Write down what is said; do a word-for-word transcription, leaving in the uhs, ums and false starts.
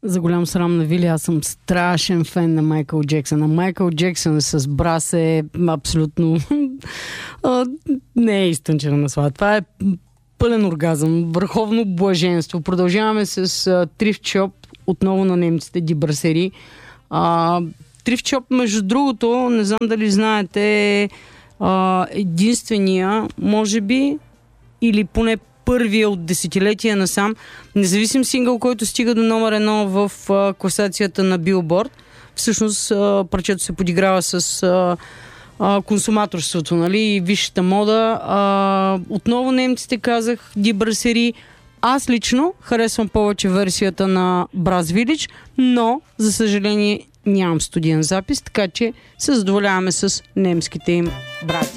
За голям срам на Вили, аз съм страшен фен на Майкъл Джексън. На Майкъл Джексън с Брас е абсолютно не е изтънчена на свата. Това е пълен оргазъм, върховно блаженство. Продължаваме с Thrift Shop, отново на немците, Ди Брасери. Thrift Shop, между другото, не знам дали знаете, е единствения, може би, или поне първия от десетилетия насам независим сингъл, който стига до номер едно в а, класацията на Билборд. Всъщност а, парчето се подиграва с а, а, консуматорството, нали, и висшата мода. А, отново немците, казах, Ди Брасери. Аз лично харесвам повече версията на Brass Village, но за съжаление нямам студиен запис, така че се задоволяваме с немските им брати.